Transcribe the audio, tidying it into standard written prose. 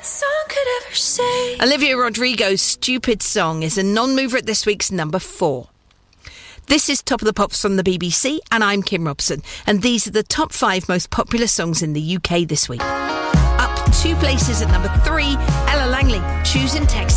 song could ever say. Olivia Rodrigo's Stupid Song is a non-mover at this week's number 4. This is Top of the Pops from the BBC, and I'm Kim Robson, and these are the top 5 most popular songs in the UK this week. Up 2 places at number 3, Ella Langley, Choosing Texas.